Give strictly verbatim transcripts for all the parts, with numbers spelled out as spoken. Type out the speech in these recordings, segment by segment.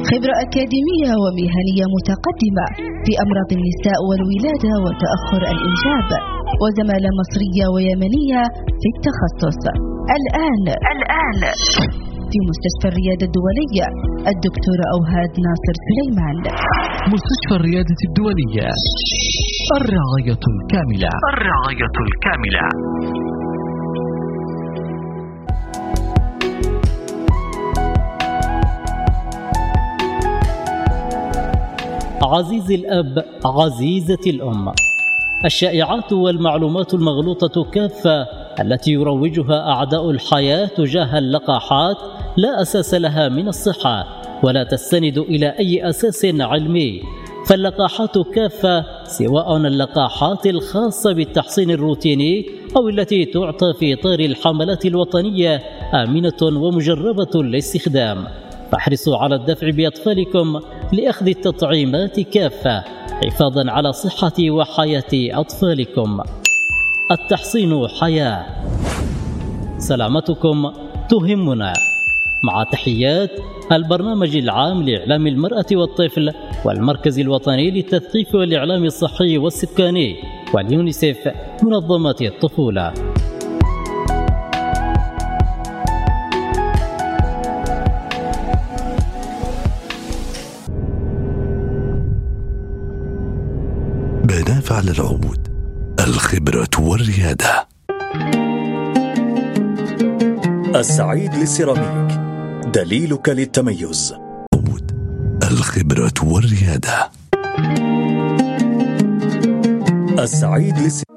خبرة أكاديمية ومهنية متقدمة في أمراض النساء والولادة وتأخر الإنجاب، وزمالة مصرية ويمنية في التخصص. الآن الآن في مستشفى الريادة الدولية الدكتورة أوهاد ناصر سليمان. مستشفى الريادة الدولية، الرعاية الكاملة. الرعاية الكاملة. عزيزي الأب، عزيزتي الأم، الشائعات والمعلومات المغلوطة كافة التي يروجها أعداء الحياة تجاه اللقاحات لا أساس لها من الصحة ولا تستند إلى أي أساس علمي، فاللقاحات كافة سواء اللقاحات الخاصة بالتحصين الروتيني أو التي تعطى في إطار الحملات الوطنية آمنة ومجربة للاستخدام، فاحرصوا على الدفع بأطفالكم لأخذ التطعيمات كافة حفاظا على صحة وحياة أطفالكم. التحصين حياة، سلامتكم تهمنا. مع تحيات البرنامج العام لإعلام المرأة والطفل والمركز الوطني للتثقيف والإعلام الصحي والسكاني واليونيسيف منظمة الطفولة. بنافع للعود، الخبرة والريادة. السعيد للسيراميك، دليلك للتميز. الخبرة والريادة. السعيد للسيراميك.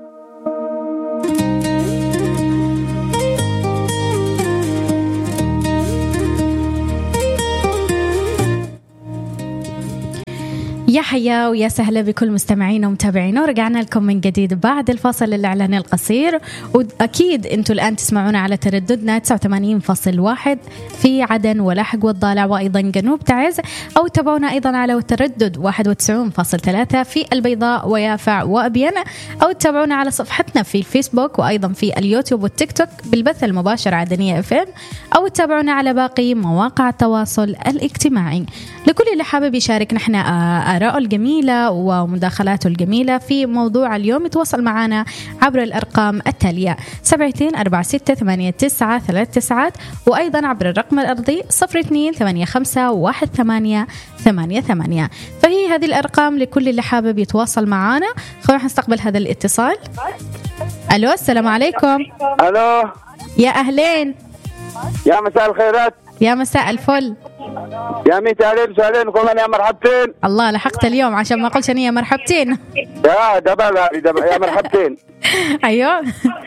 يا حيا ويا سهلا بكل مستمعينا ومتابعينا، ورجعنا لكم من جديد بعد الفاصل الإعلاني القصير. وأكيد أنتوا الآن تسمعونا على ترددنا تسعة وثمانين فاصلة واحد في عدن ولاحق والضالع وأيضا جنوب تعز، أو تابعونا أيضا على تردد واحد وتسعين فاصلة ثلاثة في البيضاء ويافع وأبين، أو تابعونا على صفحتنا في الفيسبوك وأيضا في اليوتيوب والتيك توك بالبث المباشر عدنية اف ام، أو تابعونا على باقي مواقع التواصل الاجتماعي. لكل اللي حابب يشارك نحن آراءه الجميلة ومداخلاته الجميلة في موضوع اليوم يتواصل معنا عبر الأرقام التالية سبعتين أربعة ستة ثمانية تسعة ثلاث تسعات، وأيضا عبر الرقم الأرضي صفر اثنين ثمانية خمسة واحد ثمانية ثمانية ثمانية. فهي هذه الأرقام لكل اللي حابب يتواصل معنا. خلونا نستقبل هذا الاتصال. ألو، السلام عليكم. ألو، يا أهلين، يا مساء الخيرات، يا مساء الفل، يا ميت عليم سالين كمان، يا مرحبتين. الله لحقت اليوم عشان ما قلت يا مرحبتين. يا دبل هذه دبل، يا مرحبتين. أيوه،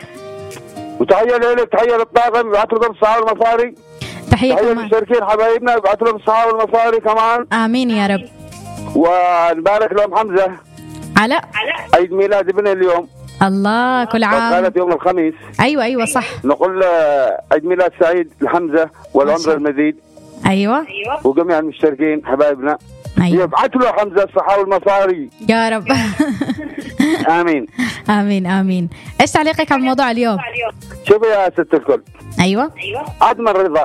وتحية لك، تحية للطاقم، يبعثوا لهم الصحة والمصاري. تحية تحية للمشتركين حبايبنا، يبعثوا لهم الصحة والمصاري كمان. آمين يا رب. ونبارك لهم حمزة على عيد ميلاد ابنه اليوم. الله، كل عام. كانت يوم الخميس. أيوة أيوة صح. نقول عيد ميلاد سعيد لحمزة والعمر المزيد. أيوة. وجميع المشتركين حبايبنا. أيوة. يبعث له حمزة الصحة والمصاري يا رب. آمين آمين آمين. إيش تعليقك على الموضوع اليوم؟ شوفي يا ست الكل. أيوة. عدم الرضا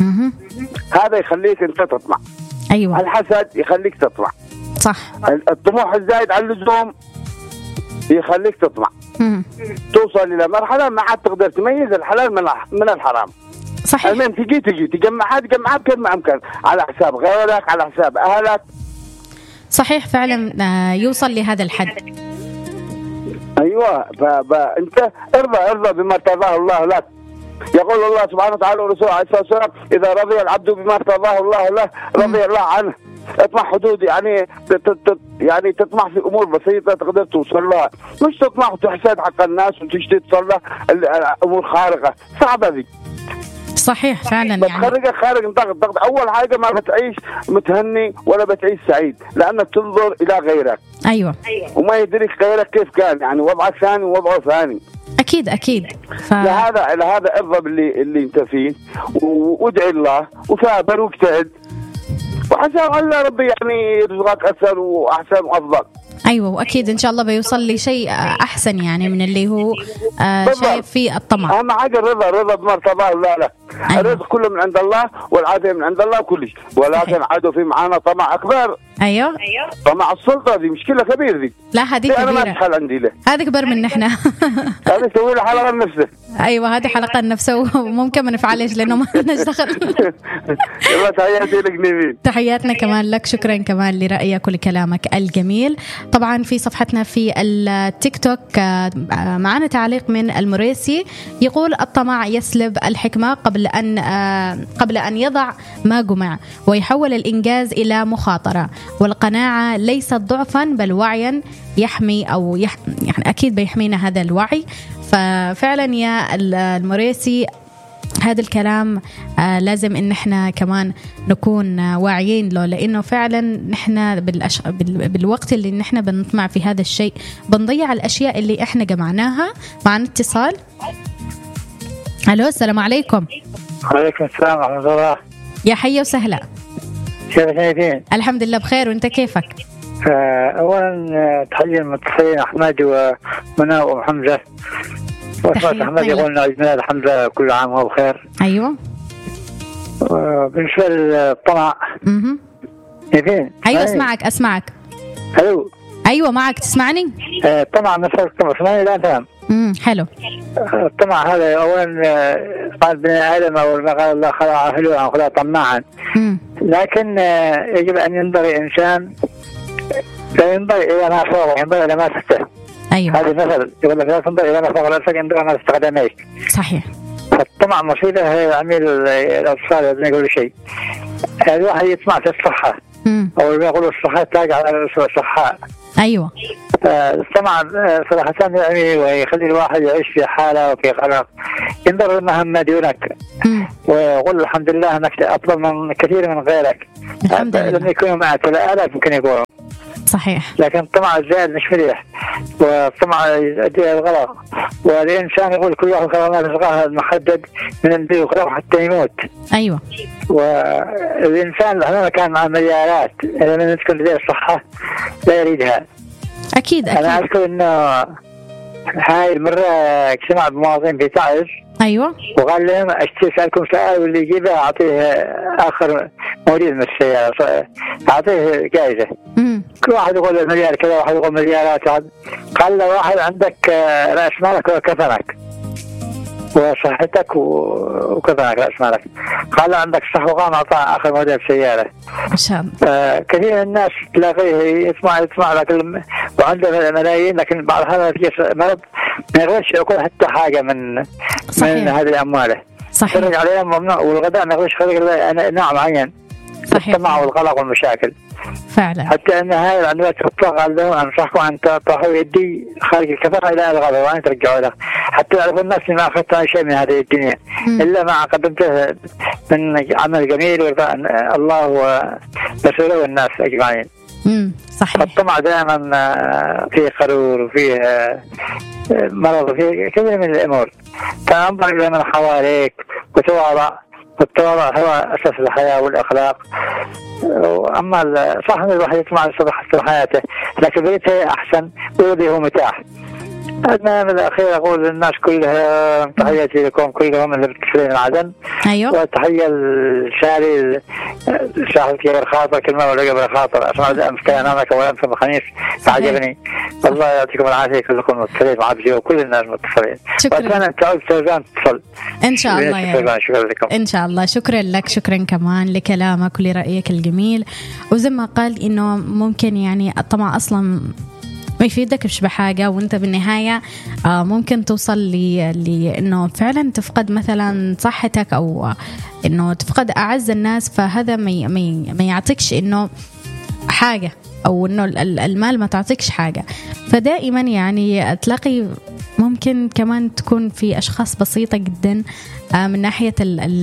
هذا يخليك أنت تطمع. أيوة. الحسد يخليك تطمع. صح. الطموح الزايد عن اللزوم يخليك تطمع. مم. توصل إلى مرحلة ما عاد تقدر تميز الحلال من من الحرام. صحيح. المهم تجي تجي تجمعها تجمعها بكل ما أمكن، على حساب غيرك، على حساب أهلك. صحيح فعلا، يوصل لهذا الحد. أيوة، فأنت ارضى ارضى بما ارتضاه الله لك. يقول الله سبحانه وتعالى ورسوله عليه الصلاة والسلام: إذا رضي العبد بما ارتضاه الله له رضي الله عنه. اطمح حدود، يعني يعني تطمح في امور بسيطه تقدر توصل لها، مش تطمح وتحسد حق الناس وتجي تصل لها امور خارقه صعبه ذي. صحيح فعلا، يعني بتخرجك خارج نطاق الضغط. اول حاجه ما بتعيش متهني ولا بتعيش سعيد، لانك تنظر الى غيرك. ايوه، وما يدرك غيرك كيف كان، يعني وضعك ثاني ووضعه ثاني. اكيد اكيد. ف... لهذا لهذا ارضى باللي اللي انت فيه، وادعي الله وثابر واجتهد، وعسى الله ربي يعني يرزقك أكثر وأحسن وأفضل. أيوة، وأكيد إن شاء الله بيوصل لي شيء أحسن يعني من اللي هو آه شايف فيه الطمع. أهم حاجة الرضا، الرضا بما ارتضاه الله له. أيوة. الرزق كله من عند الله والعافية من عند الله كل شيء، ولكن عادوا في معانا طمع أكبر. أيوه طمع السلطة، دي مشكلة كبيرة دي. لا هذه أنا ما كبيرة، تحل عندي له، هذه أكبر من نحن. هذه تسوي له حلقة لنفسه. أيوة هذه حلقة نفسه وممكن ما نفعلش لأنه ما لناش دخل. يلا تحياتي لك نبيل. تحياتنا كمان لك، شكرا كمان لرأيك ولكلامك الجميل. طبعا في صفحتنا في التيك توك معنا تعليق من المريسي يقول الطمع يسلب الحكمة قبل أن قبل أن يضع ما جمع، ويحول الإنجاز إلى مخاطرة، والقناعة ليست ضعفا بل وعيا يحمي أو يح... يعني أكيد بيحمينا هذا الوعي. ففعلا يا المريسي هذا الكلام آه لازم إن إحنا كمان نكون آه واعيين له، لأنه فعلا نحن بالأش... بال... بالوقت اللي نحن بنطمع في هذا الشيء بنضيع الأشياء اللي إحنا جمعناها. معنا اتصال. ألو السلام عليكم. عليكم السلام ورحمة الله. يا حي وسهلا. كيف حالك؟ الحمد لله بخير، وأنت كيفك؟ أولا تحية المتصلين أحمد ومنى وحمزة. وأسمع أحمد يقول عيد ميلاد حمزة كل عام وهو بخير. أيوة. بالنسبة للطمع. اها. كيفين؟ أيوة أسمعك أسمعك. ألو. أيوة معك تسمعني؟ الطمع مثل الطمع اسمعني لا تمام. امم حلو. الطمع هذا أولا قال بني آدم أول ما قال الله خلق حلوا وخلق طماعا. امم. لكن يجب أن ينبغي إنسان لا ينبغي إلى ما فوق، ينبغي إلى ما تحته. أيوة. هذا مثل يقول لك لا تنظر إلى ما فوق رأسك، ينبغي ما تستخدميك. صحيح. فالطمع مصيبة، هي عميل الأطفال لازم يقولوا شيء. الواحد يطمع في الصحة. امم. أو ما يقولوا الصحة تاج على الصحة. أيوة. الطمع صراحة يعني ويخلي الواحد يعيش في حالة وفي قلق، ينظر المهمة دونك ويقول الحمد لله أنك أفضل من كثير من غيرك. الحمد لله. لما يكونوا معك الآلاف ممكن يقولوا. صحيح. لكن الطمع الزائد مش مليح، والطمع يؤدي الغلط، والإنسان يقول كل واحد خلقنا رزقه المحدد من البيت وخلقه حتى يموت. أيوة. والإنسان لما كان مع مليارات لما يسكن لديه الصحة لا يريدها. أكيد أكيد. أنا أذكر إنه هاي المرة اجتمع بمواطنين في تعز. أيوة. وقال لهم أشتري سألكم سؤال واللي يجيبه أعطيه آخر موريد من السيارة، أعطيه جائزة. امم. كل واحد يقول مليار كذا، واحد يقول مليارات. قال له واحد عندك رأس مالك وكفنك وصحتك وكفنك رأس مالك. قال له عندك صح وقام أعطاه آخر موديل سيارة. ما شاء الله. آه كثير من الناس تلاقيه يسمع يسمع لكن وعنده ملايين، لكن بعد هذا في مرض ما يقدرش يأكل حتى حاجة من صحيح. من هذه الأموال. صحيح. يخرج عليهم ممنوع، والغداء ما يقدرش يخرج نوع معين. صحيح. الطمع والقلق والمشاكل. فعلا. حتى أن هاي العندما تطلق قال لهم أنصحكم أن تطرحوا يدي خارج الكفر إلى الغضب وأن ترجعوا له، حتى يعرفوا الناس ما أخذت شيء من هذه الدنيا م. إلا ما قدمته من عمل جميل ورضاء الله ورسوله والناس أجمعين. امم صحيح. الطمع دائما فيه قرور وفيه مرض وفيه كثير من الأمور. فانظر إلى من حواليك وتواضع، والتواضع هو أساس الحياة والأخلاق. أما صح أن الواحد يطمع في حياته لكن بيته أحسن ويبي هو متاح. أنا من الأخير أقول للناس كلها تحياتي لكم كلهم اللي بتسلين العدن. أيوة. وتحية الشاري شاهد كبير خاطر كلمة ولا قبل خاطر أسمع أمس كلامك ولا أمس الخميس عجبني. الله يعطيكم العافية كلكم متصلين مع عبدي وكل الناس متصلين. وأتمنى أن تعود تلفزيون تتصل إن شاء الله يا شكرا لكم. إن شاء الله. شكرا لك، شكرا كمان لكلامك ولرأيك الجميل. وزي ما قال إنه ممكن يعني الطمع أصلا ما يفيدك مش بحاجة، وانت بالنهاية ممكن توصل لأنه فعلا تفقد مثلا صحتك أو أنه تفقد أعز الناس، فهذا ما ما يعطيكش أنه حاجة أو أنه المال ما تعطيكش حاجة. فدائما يعني تلاقي ممكن كمان تكون في أشخاص بسيطة جدا من ناحية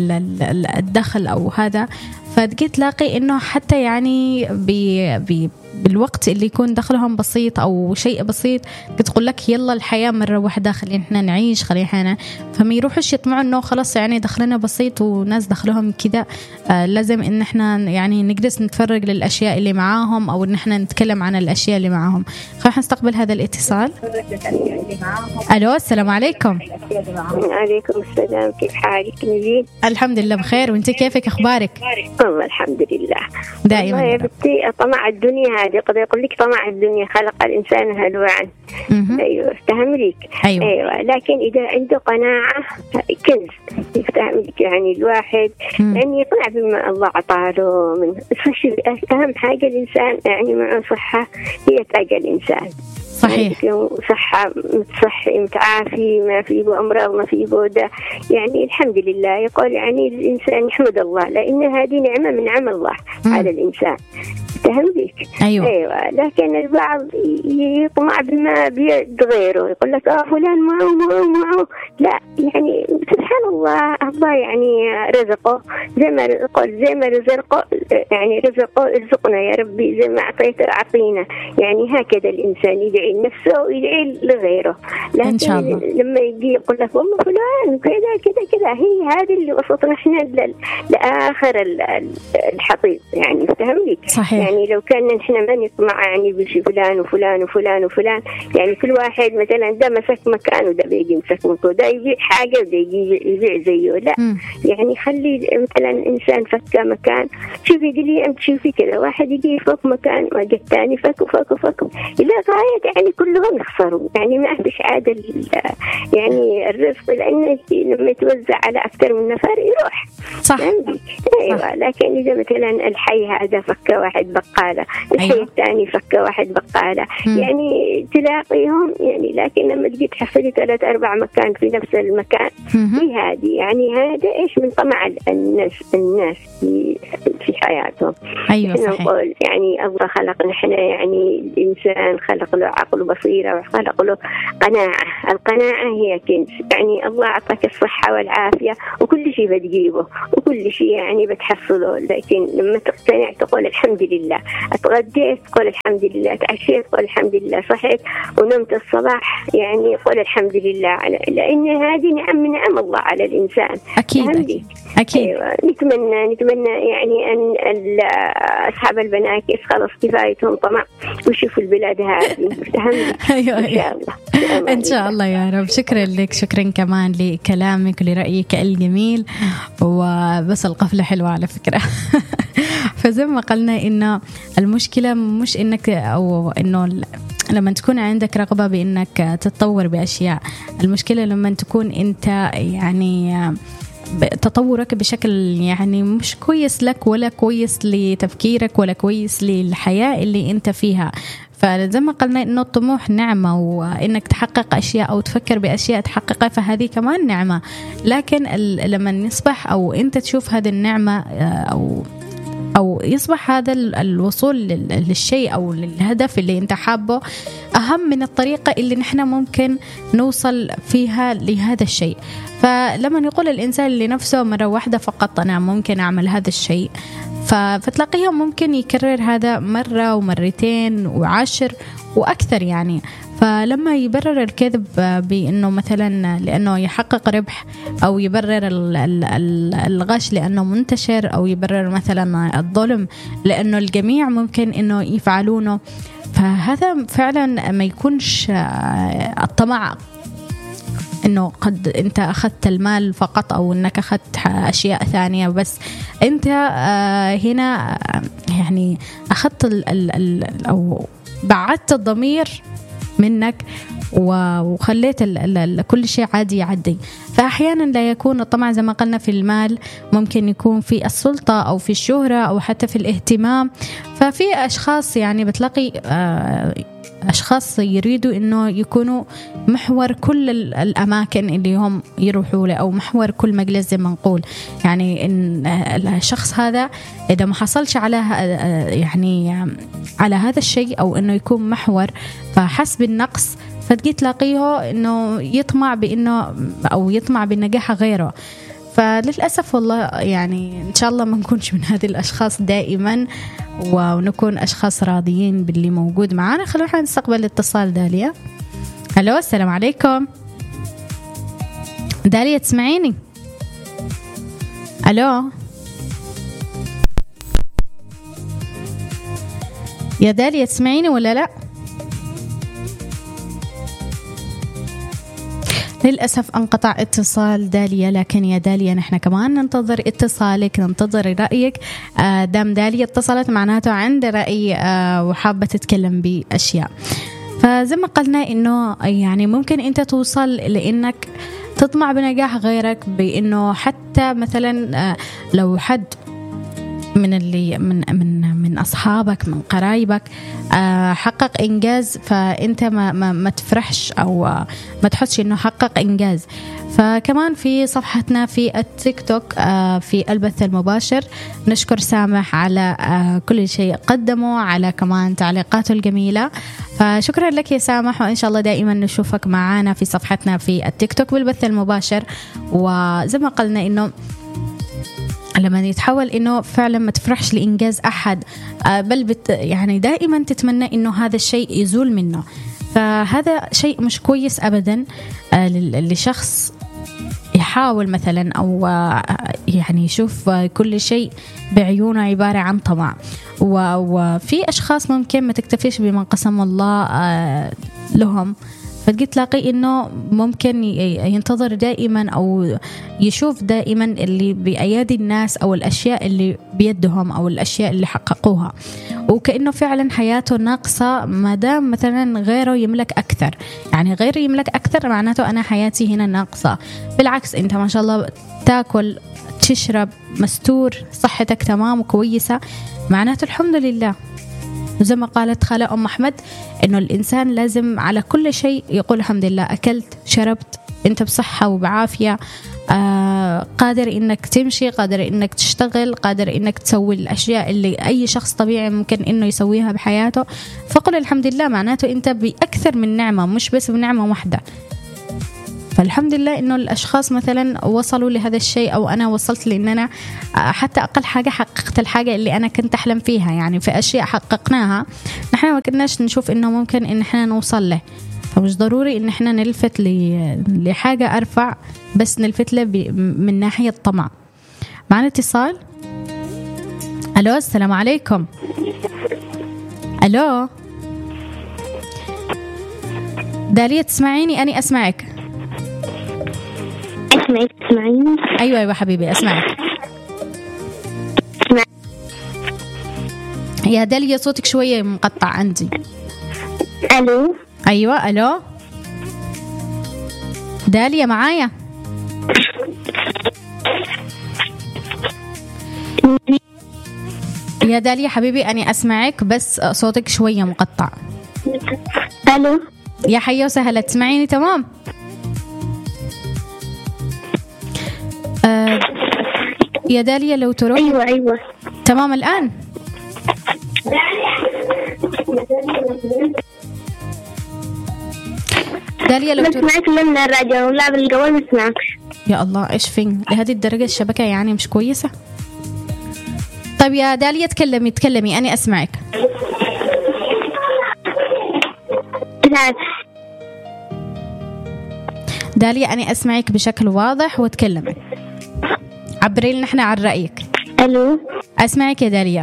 الدخل أو هذا، فتجي تلاقي إنه حتى يعني بي بي بالوقت اللي يكون دخلهم بسيط أو شيء بسيط بتقول لك يلا الحياة مرة واحدة خلينا إحنا نعيش خلينا إحنا، فما يروحوش يطمعوا إنه خلاص يعني دخلنا بسيط وناس دخلهم كذا. آه لازم إن إحنا يعني نجلس نتفرج للأشياء اللي معاهم أو إن إحنا نتكلم عن الأشياء اللي معاهم. خلينا نستقبل هذا الاتصال. ألو السلام عليكم. عليكم السلام، كيف حالك نجين؟ الحمد لله بخير، وانت كيفك أخبارك؟ والله الحمد لله دائما يا بنتي. طمع الدنيا هذه قد يقول لك طمع الدنيا خلق الإنسان هلوعا. أيوة افتهم لك. أيوة. أيوة لكن إذا عنده قناعة كنز يفتهم لك. يعني الواحد يعني يقنع بما الله عطاله من أهم حاجة الإنسان يعني مع صحة هي تلاقى الإنسان صحيح يعني صحة متصحي متعافي ما فيه أمراض ما فيه بودة. يعني الحمد لله يقول يعني الإنسان يحمد الله لأن هذه نعمة من نعم الله م. على الإنسان. تهملك. أيوة. أيوة لكن البعض يطمع بما بيد غيره يقول لك آه فلان معه معه معه لا. يعني سبحان الله الله يعني رزقه زي ما قال زي ما رزقه يعني رزقه ارزقنا يا ربي زي ما أعطيته أعطينا. يعني هكذا الإنسان يدعي لنفسه ويدعي لغيره. لكن إن شاء الله. لما يجي يقول لك والله فلان كذا كذا كذا هي هذه اللي وصلتنا إحنا لآخر الحضيض. يعني فهمتك. صحيح. يعني لو كان نحن ما نطمع يعني بشي فلان وفلان وفلان وفلان يعني كل واحد مثلا ده مسك مكان وده بيجي مسك مكان ده يبيع حاجة وده يجي يبيع زيه لا. م. يعني خلي مثلا إنسان فك مكان شوفي دلي أنت شوفي كذا واحد يجي يفك مكان وجد تاني فك وفك وفك إلى غاية يعني كلهم يخسروا. يعني ما فيش عادل يعني الرزق لأنه لما يتوزع على أكثر من نفر يروح. صح. أيوة. لكن إذا مثلا الحي هذا فك واحد بقالة الحي أيوة. الثاني فك واحد بقالة م. يعني تلاقيهم يعني. لكن لما تجي تحصلي ثلاث أربع مكان في نفس المكان في هذه يعني هذا إيش من طمع الناس الناس في في حياتهم. أيوة صحيح. نقول يعني الله خلق نحن يعني الإنسان خلق له عقل وبصيرة وخلق له قناعة. القناعة هي كنز. يعني الله أعطاك الصحة والعافية وكل شيء بتجيبه وكل شيء يعني بتحصله. لكن لما تقتنع تقول الحمد لله. أتغديت قول الحمد لله. تعشيت قول الحمد لله. صحيت ونمت الصباح يعني قول الحمد لله على لأن هذه نعم من نعم الله على الإنسان. أكيد أكيد, أكيد. أيوة. نتمنى نتمنى يعني أن أصحاب البناكس خلاص كفايتهم طمع ويشوفوا البلاد هذه. أيوة إن شاء الله إن شاء الله يا رب. شكرا لك شكرا كمان لكلامك ولرأيك الجميل. وبس القفلة حلوة على فكرة. فزي ما قلنا إنه المشكلة مش إنك أو إنه لما تكون عندك رغبة بإنك تتطور بأشياء. المشكلة لما تكون أنت يعني تطورك بشكل يعني مش كويس لك ولا كويس لتفكيرك ولا كويس للحياة اللي أنت فيها. فزي ما قلنا إنه الطموح نعمة وإنك تحقق أشياء أو تفكر بأشياء تحققها فهذه كمان نعمة. لكن لما نصبح أو أنت تشوف هذه النعمة أو أو يصبح هذا الوصول للشيء أو للهدف اللي أنت حابه أهم من الطريقة اللي نحن ممكن نوصل فيها لهذا الشيء. فلما يقول الإنسان لنفسه مرة واحدة فقط أنا ممكن أعمل هذا الشيء فتلاقيه ممكن يكرر هذا مرة ومرتين وعشر وأكثر يعني. فلما يبرر الكذب بأنه مثلا لأنه يحقق ربح أو يبرر الغش لأنه منتشر أو يبرر مثلا الظلم لأنه الجميع ممكن أنه يفعلونه فهذا فعلا ما يكونش الطمع إنه قد أنت أخذت المال فقط أو إنك أخذت أشياء ثانية بس أنت هنا يعني أخذت ال ال أو بعدت الضمير منك وخليت ال ال كل شيء عادي يعدي. فأحيانا لا يكون الطمع زي ما قلنا في المال ممكن يكون في السلطة أو في الشهرة أو حتى في الاهتمام. ففي أشخاص يعني بتلاقي أشخاص يريدوا إنه يكونوا محور كل الأماكن اللي هم يروحوا له أو محور كل مجلس زي ما نقول. يعني إن الشخص هذا إذا ما حصلش على يعني على هذا الشيء أو إنه يكون محور فحسب النقص فتجي تلاقيه إنه يطمع بإنه أو يطمع بالنجاح غيره. فللأسف والله يعني إن شاء الله ما نكونش من هذه الأشخاص دائما ونكون أشخاص راضيين باللي موجود معنا. خلونا نستقبل اتصال داليا. ألو السلام عليكم داليا تسمعيني؟ ألو يا داليا تسمعيني ولا لا؟ للأسف انقطع اتصال داليا، لكن يا داليا نحن كمان ننتظر اتصالك، ننتظر رأيك. آه دام داليا اتصلت معناته عنده رأي آه وحابة تتكلم بأشياء. فزي ما قلنا إنه يعني ممكن أنت توصل لإنك تطمع بنجاح غيرك، بإنه حتى مثلا آه لو حد من اللي من من من أصحابك من قرايبك آه حقق إنجاز، فأنت ما ما, ما تفرحش أو آه ما تحسش إنه حقق إنجاز. فكمان في صفحتنا في التيك توك آه في البث المباشر نشكر سامح على آه كل شيء قدمه، على كمان تعليقاته الجميلة. فشكرا لك يا سامح، وإن شاء الله دائما نشوفك معنا في صفحتنا في التيك توك بالبث المباشر. وزي ما قلنا إنه لما يتحول إنه فعلا ما تفرحش لإنجاز أحد، بل بت يعني دائما تتمنى إنه هذا الشيء يزول منه، فهذا شيء مش كويس أبدا لشخص يحاول مثلا أو يعني يشوف كل شيء بعيونه عبارة عن طمع. وفي أشخاص ممكن ما تكتفيش بما قسم الله لهم، فقلت تلاقي إنه ممكن ينتظر دائما أو يشوف دائما اللي بأيادي الناس أو الأشياء اللي بيدهم أو الأشياء اللي حققوها، وكأنه فعلا حياته ناقصة ما دام مثلا غيره يملك أكثر. يعني غيره يملك أكثر معناته أنا حياتي هنا ناقصة. بالعكس أنت ما شاء الله تاكل تشرب مستور، صحتك تمام وكويسة، معناته الحمد لله. وزي ما قالت خالة أم أحمد إنه الإنسان لازم على كل شيء يقول الحمد لله، أكلت شربت أنت بصحة وبعافية، آه قادر إنك تمشي، قادر إنك تشتغل، قادر إنك تسوي الأشياء اللي أي شخص طبيعي ممكن إنه يسويها بحياته، فقل الحمد لله. معناته أنت بأكثر من نعمة، مش بس بنعمة واحدة. فالحمد لله إنه الأشخاص مثلا وصلوا لهذا الشيء، أو أنا وصلت لأن أنا حتى أقل حاجة حققت الحاجة اللي أنا كنت أحلم فيها. يعني في أشياء حققناها نحن ما كناش نشوف إنه ممكن إن إحنا نوصل له، فمش ضروري إن إحنا نلفت لحاجة أرفع، بس نلفت له من ناحية طمع. معنا اتصال. ألو السلام عليكم. ألو داليا تسمعيني؟ أني أسمعك. اسمعك تسمعيني؟ أيوة أيوة حبيبي أسمعك. اسمع. يا داليا صوتك شوية مقطع عندي. ألو. أيوة ألو داليا معايا؟ يا داليا حبيبي أني أسمعك بس صوتك شوية مقطع. ألو. يا حيا وسهلا، تسمعيني تمام؟ آه يا داليا لو تروح. أيوة أيوة تمام الآن. داليا لو تروح. بسمعك من الراديو ولا بالجوال ما اسمعك. يا الله إيش فين لهذه الدرجة الشبكة يعني مش كويسة؟ طيب يا داليا تكلمي تكلمي أنا أسمعك. لا. داليا أنا أسمعك بشكل واضح وتكلمي، عبري لنا إحنا عن رأيك. ألو. أسمعك يا داليا.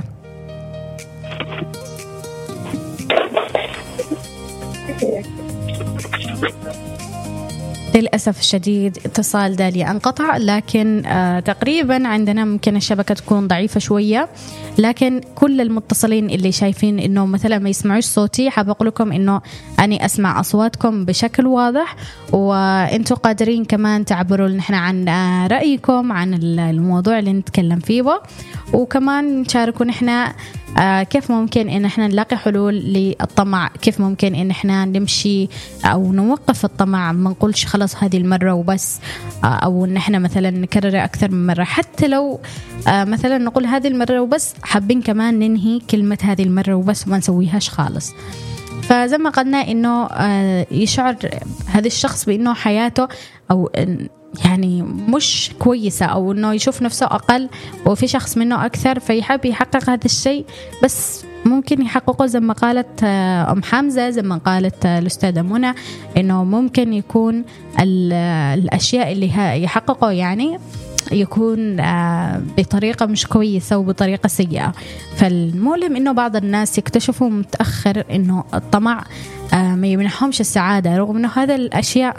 للأسف الشديد اتصال داليا انقطع، لكن آه تقريبا عندنا ممكن الشبكة تكون ضعيفة شوية، لكن كل المتصلين اللي شايفين إنه مثلا ما يسمعوش صوتي حاب أقول لكم إنه أنا أسمع أصواتكم بشكل واضح، وأنتوا قادرين كمان تعبروا لنا عن آه رأيكم عن الموضوع اللي نتكلم فيه، وكمان نشاركوا نحن آه كيف ممكن إن إحنا نلاقي حلول للطمع، كيف ممكن إن إحنا نمشي أو نوقف الطمع، ما نقولش خلاص هذه المرة وبس، آه أو إن إحنا مثلا نكرر أكثر من مرة، حتى لو آه مثلا نقول هذه المرة وبس، حابين كمان ننهي كلمة هذه المرة وبس وما نسويهاش خالص. فزي ما قلنا إنه آه يشعر هذا الشخص بإنه حياته أو يعني مش كويسة، أو إنه يشوف نفسه أقل وفي شخص منه أكثر، فيحب يحقق هذا الشيء، بس ممكن يحققه زي ما قالت أم حمزة، زي ما قالت الأستاذة منى، إنه ممكن يكون الأشياء اللي يحققه يعني يكون بطريقة مش كويسة وبطريقة سيئة. فالمؤلم إنه بعض الناس يكتشفوا متأخر إنه الطمع ما يمنحهمش السعادة، رغم إنه هذا الأشياء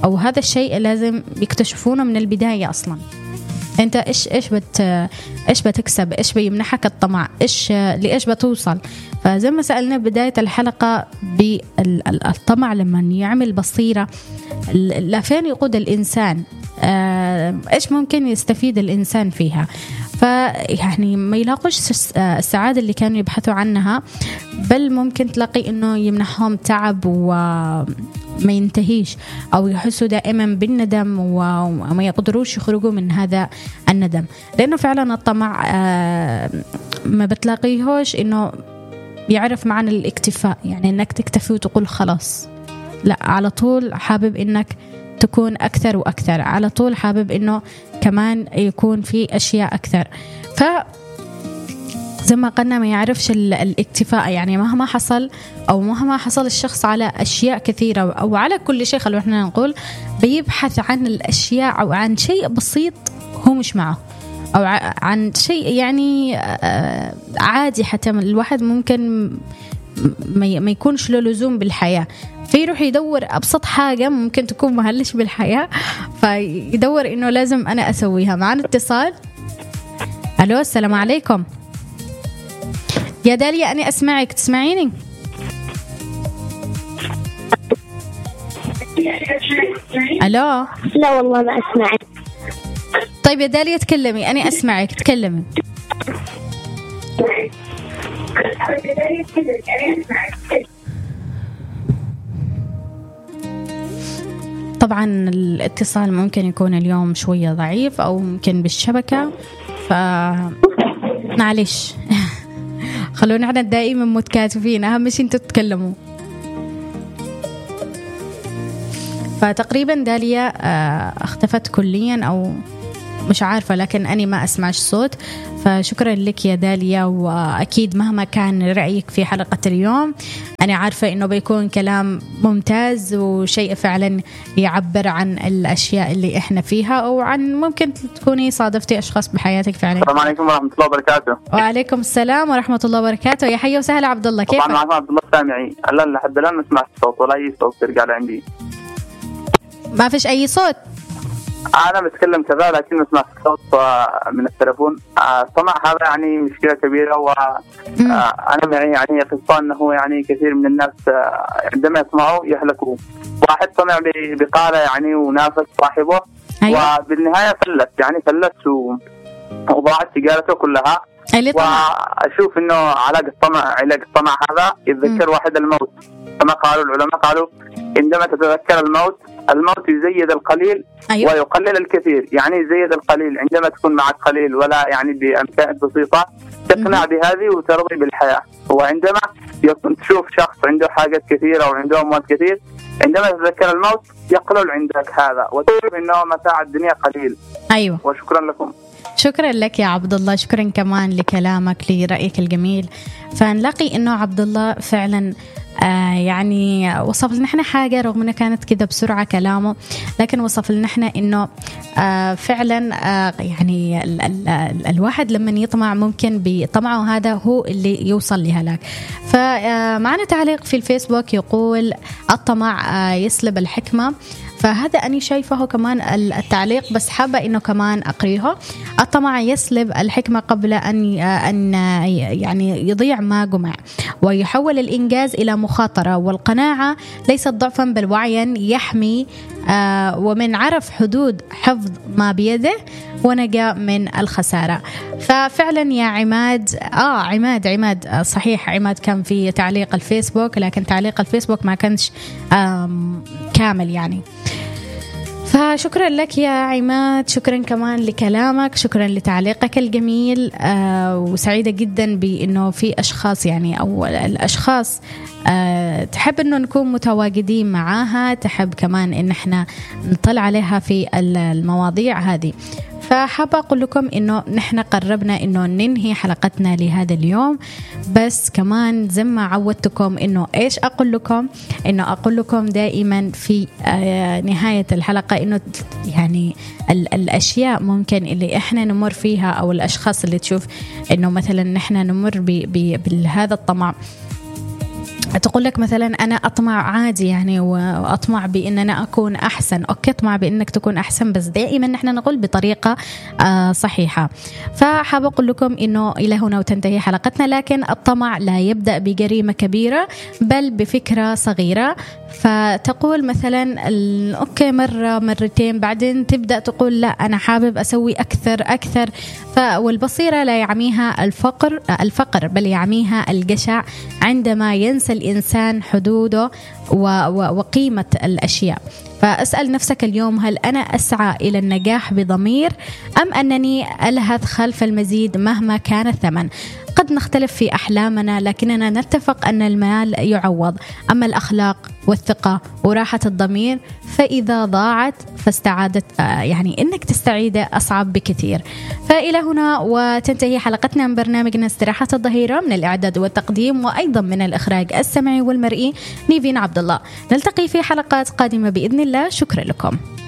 أو هذا الشيء لازم يكتشفونه من البداية أصلا. أنت إيش إيش بت إيش بتكسب، إيش بيمنحك الطمع، إيش لإيش بتوصل. فزي ما سألنا بداية الحلقة بالطمع لما يعمل بصيرة لفين يقود الإنسان، إيش ممكن يستفيد الإنسان فيها. فيعني ما يلاقوش السعادة اللي كانوا يبحثوا عنها، بل ممكن تلاقي إنه يمنحهم تعب وما ينتهيش، أو يحسوا دائما بالندم وما يقدروش يخرجوا من هذا الندم. لأنه فعلا الطمع ما بتلاقيهوش إنه يعرف معنى الاكتفاء، يعني إنك تكتفي وتقول خلاص، لا، على طول حابب إنك تكون أكثر وأكثر، على طول حابب إنه كمان يكون في أشياء أكثر. ف زي ما قلنا ما يعرفش الاكتفاء، يعني مهما حصل أو مهما حصل الشخص على أشياء كثيرة أو على كل شيء، خلونا احنا نقول بيبحث عن الأشياء أو عن شيء بسيط هو مش معه، أو عن شيء يعني عادي حتى الواحد ممكن ما يكونش له لزوم بالحياة، فيروح يدور أبسط حاجة ممكن تكون مهلش بالحياة، فيدور إنه لازم أنا أسويها. معنا اتصال. ألو، السلام عليكم يا داليا، أنا أسمعك، تسمعيني؟ ألو. لا والله ما أسمعك. طيب يا داليا تكلمي، أنا أسمعك، تكلمي. طبعا الاتصال ممكن يكون اليوم شوية ضعيف أو ممكن بالشبكة، فمعلش خلونا احنا دائما متكاتفين، أهم شيء انتوا تتكلموا. فتقريبا داليا اختفت كليا أو مش عارفة، لكن أنا ما أسمعش صوت. فشكرا لك يا داليا، وأكيد مهما كان رأيك في حلقة اليوم أنا عارفة إنه بيكون كلام ممتاز وشيء فعلا يعبر عن الأشياء اللي إحنا فيها، أو عن ممكن تكوني صادفتي أشخاص بحياتك فعلا. السلام عليكم ورحمة الله وبركاته. وعليكم السلام ورحمة الله وبركاته. يا حي وسهلا عبد الله، كيف؟ طبعا معكم عبد الله السامعي. لا لحد الآن ما سمعت صوت ولا أي صوت يرجع لعندي. ما فيش أي صوت. أنا بتكلم كذا لكن ما سمعت صوت من التلفون. الطمع هذا يعني مشكلة كبيرة، وأنا معي يعني قصة أنه يعني كثير من الناس عندما يطمعوا يهلكوا. واحد طمع بقالة يعني ونافس صاحبه، أيوة. وبالنهاية فلت يعني فلت وضاعت تجارته كلها. وأشوف إنه علاج الطمع علاج الطمع هذا يتذكر م. واحد الموت، كما قالوا العلماء، قالوا عندما تتذكر الموت الموت يزيد القليل، أيوة. ويقلل الكثير. يعني يزيد القليل عندما تكون معك قليل ولا يعني بأمكان بسيطة تقنع بهذه وترضي بالحياة. وعندما يكون تشوف شخص عنده حاجات كثيرة وعنده أموال كثير، عندما تتذكر الموت يقلل عندك هذا وتشوف إنه متاع الدنيا قليل. أيوة. وشكرا لكم. شكرا لك يا عبد الله، شكرا كمان لكلامك لرأيك الجميل. فنلاقي إنه عبد الله فعلا آه يعني وصف لنا احنا حاجة، رغم انه كانت كده بسرعة كلامه، لكن وصف لنا احنا انه آه فعلا آه يعني ال ال ال الواحد لما يطمع ممكن بطمعه هذا هو اللي يوصل لهلاك. فمعنا تعليق في الفيسبوك يقول الطمع آه يسلب الحكمة، فهذا أنا شايفه كمان التعليق، بس حابة إنه كمان أقريه. الطمع يسلب الحكمة قبل أن أن يعني يضيع ما جمع، ويحول الإنجاز إلى مخاطرة، والقناعة ليست ضعفا بل وعيا يحمي، آه ومن عرف حدود حفظ ما بيده ونجا من الخسارة. ففعلا يا عماد آه عماد عماد صحيح، عماد كان في تعليق الفيسبوك، لكن تعليق الفيسبوك ما كانش كامل يعني. فشكرا لك يا عماد، شكرا كمان لكلامك، شكرا لتعليقك الجميل. آه وسعيدة جدا بأنه في أشخاص يعني أو الأشخاص آه تحب أنه نكون متواجدين معاها، تحب كمان أن احنا نطلع عليها في المواضيع هذه. فحابة أقول لكم إنه نحن قربنا إنه ننهي حلقتنا لهذا اليوم، بس كمان زي ما عودتكم إنه إيش أقول لكم، إنه أقول لكم دائما في نهاية الحلقة إنه يعني الأشياء ممكن اللي إحنا نمر فيها، أو الأشخاص اللي تشوف إنه مثلا نحن نمر بهذا الطمع، تقول لك مثلا أنا أطمع عادي يعني، وأطمع بأن أنا أكون أحسن. أوكي، أطمع بأنك تكون أحسن، بس دائما نحن نقول بطريقة آه صحيحة. فحاب أقول لكم إنه إلى هنا وتنتهي حلقتنا، لكن الطمع لا يبدأ بجريمة كبيرة بل بفكرة صغيرة. فتقول مثلا أوكي مرة مرتين، بعدين تبدأ تقول لا أنا حابب أسوي أكثر أكثر. والبصيرة لا يعميها الفقر الفقر بل يعميها الجشع عندما ينسى الإنسان حدوده وقيمة الأشياء. فأسأل نفسك اليوم، هل أنا أسعى إلى النجاح بضمير أم أنني ألهث خلف المزيد مهما كان الثمن؟ قد نختلف في أحلامنا، لكننا نتفق أن المال يعوض، أما الأخلاق والثقة وراحة الضمير فإذا ضاعت فاستعادت يعني إنك تستعيد أصعب بكثير. فإلى هنا وتنتهي حلقتنا من برنامجنا استراحة الظهيرة، من الإعداد والتقديم وأيضا من الإخراج السمعي والمرئي نيفين عبد الله. نلتقي في حلقات قادمة بإذن الله. شكرا لكم.